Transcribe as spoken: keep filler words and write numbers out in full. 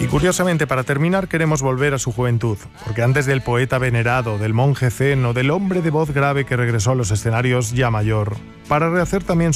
Y curiosamente, para terminar, queremos volver a su juventud, porque antes del poeta venerado, del monje zen o del hombre de voz grave que regresó a los escenarios ya mayor, para rehacer también